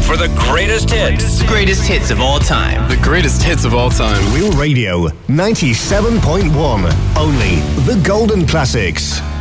for the greatest hits. The greatest hits of all time. The greatest hits of all time. Real Radio 97.1. Only the golden classics.